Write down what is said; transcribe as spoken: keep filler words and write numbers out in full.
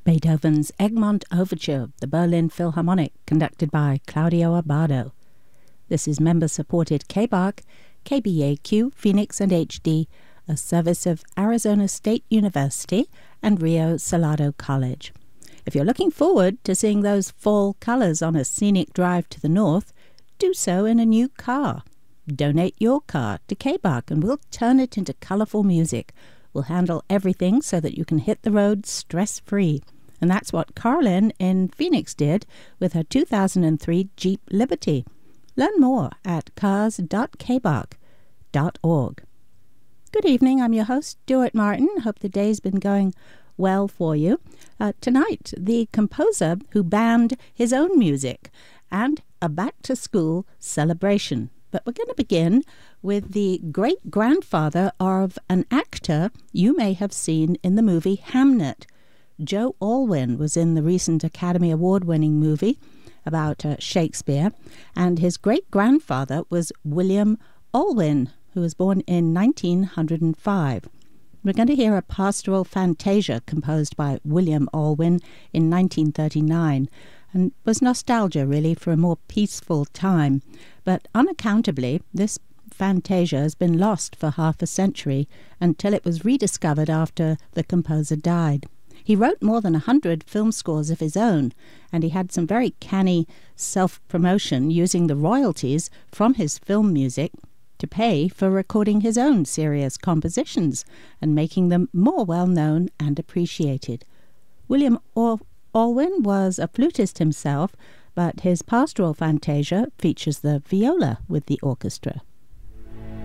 Beethoven's Egmont Overture, the Berlin Philharmonic, conducted by Claudio Abbado. This is member-supported K B A R C, K B A Q, Phoenix and H D, a service of Arizona State University and Rio Salado College. If you're looking forward to seeing those fall colors on a scenic drive to the north, do so in a new car. Donate your car to K B A R C and we'll turn it into colorful music. We'll handle everything so that you can hit the road stress-free. And that's what Carlin in Phoenix did with her two thousand three Jeep Liberty. Learn more at cars dot k b a r c dot org. Good evening, I'm your host, Stuart Martin. Hope the day's been going well for you. Uh, tonight, the composer who banned his own music and a back-to-school celebration. But we're going to begin with the great-grandfather of an actor you may have seen in the movie Hamnet. Joe Alwyn was in the recent Academy Award-winning movie about uh, Shakespeare, and his great-grandfather was William Alwyn, who was born in nineteen oh five. We're going to hear a pastoral fantasia composed by William Alwyn in nineteen thirty-nine, and was nostalgia really for a more peaceful time. But unaccountably, this fantasia has been lost for half a century until it was rediscovered after the composer died. He wrote more than a hundred film scores of his own, and he had some very canny self-promotion using the royalties from his film music to pay for recording his own serious compositions and making them more well-known and appreciated. William Al- Alwyn was a flutist himself, but his pastoral fantasia features the viola with the orchestra.